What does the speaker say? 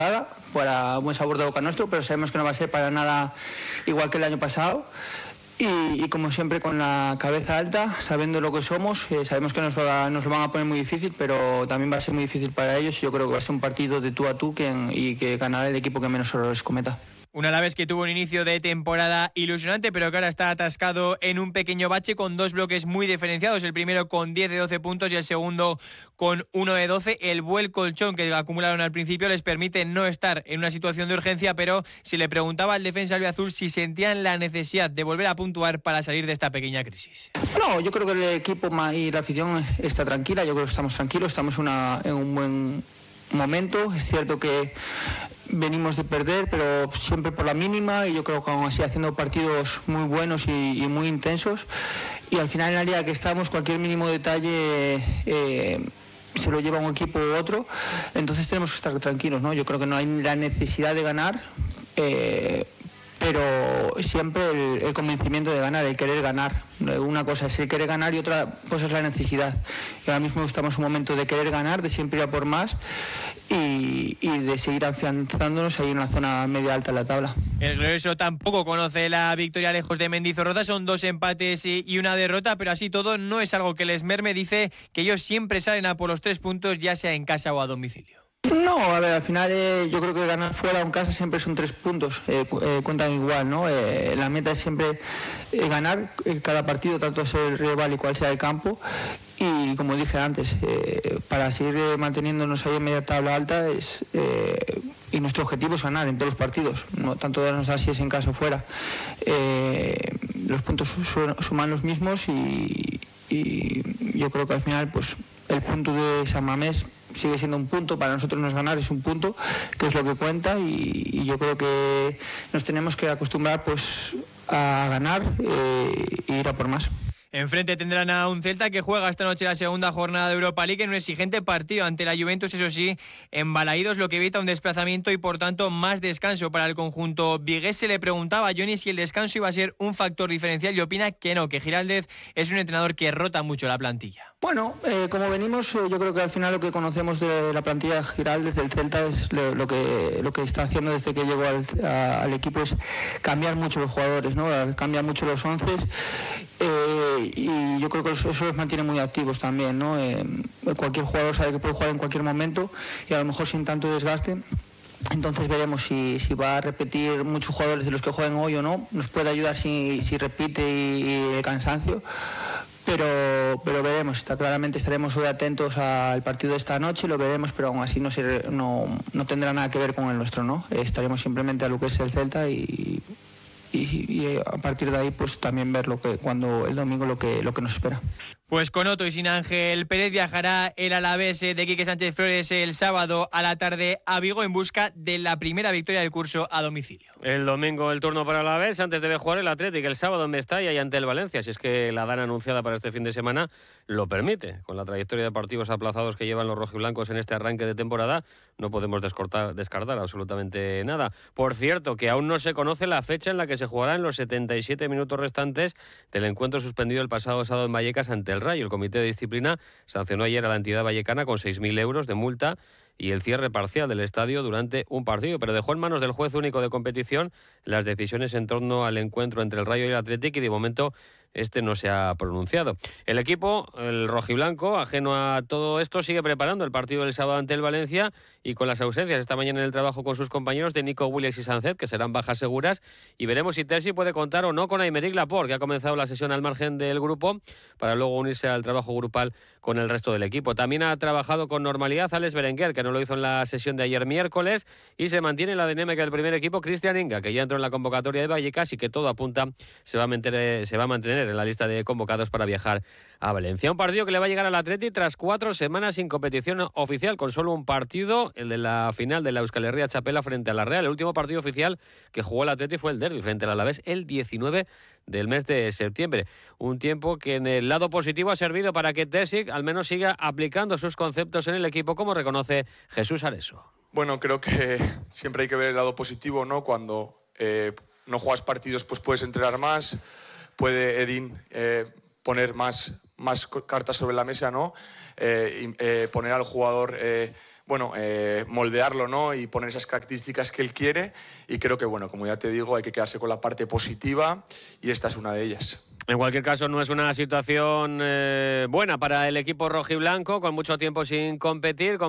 para buen sabor de boca nuestro, pero sabemos que no va a ser para nada igual que el año pasado. Y como siempre con la cabeza alta, sabiendo lo que somos, sabemos que nos lo van a poner muy difícil, pero también va a ser muy difícil para ellos. Yo creo que va a ser un partido de tú a tú y que ganará el equipo que menos errores cometa. Un Alavés que tuvo un inicio de temporada ilusionante, pero que ahora está atascado en un pequeño bache con dos bloques muy diferenciados. El primero con 10 de 12 puntos y el segundo con 1 de 12. El buen colchón que acumularon al principio les permite no estar en una situación de urgencia, pero si le preguntaba al defensa albiazul si sentían la necesidad de volver a puntuar para salir de esta pequeña crisis. No, yo creo que el equipo y la afición está tranquila. Yo creo que estamos tranquilos, estamos en un buen momento. Es cierto que venimos de perder, pero siempre por la mínima, y yo creo que aún así haciendo partidos muy buenos y muy intensos, y al final en la liga que estamos, cualquier mínimo detalle se lo lleva un equipo u otro, entonces tenemos que estar tranquilos, ¿no? Yo creo que no hay la necesidad de ganar, pero siempre el convencimiento de ganar, el querer ganar. Una cosa es el querer ganar y otra cosa es la necesidad. Y ahora mismo estamos en un momento de querer ganar, de siempre ir a por más y de seguir afianzándonos ahí en la zona media-alta de la tabla. El Glorioso tampoco conoce la victoria lejos de Mendizorroza, son 2 empates y una derrota, pero así todo no es algo que les merme. Dice que ellos siempre salen a por los 3 puntos, ya sea en casa o a domicilio. No, a ver, al final yo creo que ganar fuera o en casa siempre son 3 puntos, cuentan igual, ¿no? La meta es siempre ganar cada partido, tanto sea el rival y cual sea el campo, y como dije antes, para seguir manteniéndonos ahí en media tabla alta y nuestro objetivo es ganar en todos los partidos, no tanto darnos así es en casa o fuera. Los puntos suman los mismos y yo creo que al final pues el punto de San Mamés sigue siendo un punto, para nosotros no es ganar, es un punto, que es lo que cuenta, y yo creo que nos tenemos que acostumbrar pues a ganar e ir a por más. Enfrente tendrán a un Celta que juega esta noche la segunda jornada de Europa League en un exigente partido ante la Juventus, eso sí, en Balaídos, lo que evita un desplazamiento y por tanto más descanso para el conjunto vigués. Se le preguntaba a Johnny si el descanso iba a ser un factor diferencial y opina que no, que Giraldez es un entrenador que rota mucho la plantilla. Bueno, como venimos, yo creo que al final lo que conocemos de la plantilla de Giraldez del Celta es lo que está haciendo desde que llegó al equipo es cambiar mucho los jugadores, ¿no? Cambia mucho los 11 y yo creo que eso los mantiene muy activos también, ¿no? Cualquier jugador sabe que puede jugar en cualquier momento y a lo mejor sin tanto desgaste. Entonces veremos si va a repetir muchos jugadores de los que juegan hoy o no. Nos puede ayudar si repite y el cansancio. Pero veremos, claramente estaremos hoy atentos al partido de esta noche, lo veremos, pero aún así no tendrá nada que ver con el nuestro, ¿no? Estaremos simplemente a lo que es el Celta y a partir de ahí pues también ver cuando el domingo lo que nos espera. Pues con Otto y sin Ángel Pérez viajará el Alavés de Quique Sánchez Flores el sábado a la tarde a Vigo en busca de la primera victoria del curso a domicilio. El domingo el turno para el Alavés, antes debe jugar el Atlético el sábado en Mestalla y ante el Valencia, si es que la dana anunciada para este fin de semana lo permite. Con la trayectoria de partidos aplazados que llevan los rojiblancos en este arranque de temporada, no podemos descartar absolutamente nada. Por cierto, que aún no se conoce la fecha en la que se jugará en los 77 minutos restantes del encuentro suspendido el pasado sábado en Vallecas ante el Rayo. El Comité de Disciplina sancionó ayer a la entidad vallecana con 6.000 euros de multa y el cierre parcial del estadio durante un partido, pero dejó en manos del juez único de competición las decisiones en torno al encuentro entre el Rayo y el Athletic y de momento este no se ha pronunciado. El equipo, el rojiblanco, ajeno a todo esto, sigue preparando el partido del sábado ante el Valencia y con las ausencias esta mañana en el trabajo con sus compañeros de Nico Williams y Sancet, que serán bajas seguras, y veremos si Terzi puede contar o no con Aymeric Laporte, que ha comenzado la sesión al margen del grupo para luego unirse al trabajo grupal con el resto del equipo. También ha trabajado con normalidad Alex Berenguer, que no lo hizo en la sesión de ayer miércoles, y se mantiene la dinámica del primer equipo Cristian Inga, que ya entró en la convocatoria de Vallecas y que todo apunta se va a mantener en la lista de convocados para viajar a Valencia. Un partido que le va a llegar al Athletic tras 4 semanas sin competición oficial, con solo un partido, el de la final de la Euskal Herria Txapela frente a la Real. El último partido oficial que jugó el Athletic fue el derbi frente al Alavés el 19 del mes de septiembre. Un tiempo que en el lado positivo ha servido para que Terzi al menos siga aplicando sus conceptos en el equipo, como reconoce Jesús Areso. Bueno, creo que siempre hay que ver el lado positivo, ¿no? Cuando no juegas partidos, pues puedes entrenar más, puede Edín poner más cartas sobre la mesa, ¿no? Poner al jugador bueno, moldearlo, ¿no? Y poner esas características que él quiere. Y creo que, bueno, como ya te digo, hay que quedarse con la parte positiva y esta es una de ellas. En cualquier caso, no es una situación buena para el equipo rojiblanco, con mucho tiempo sin competir.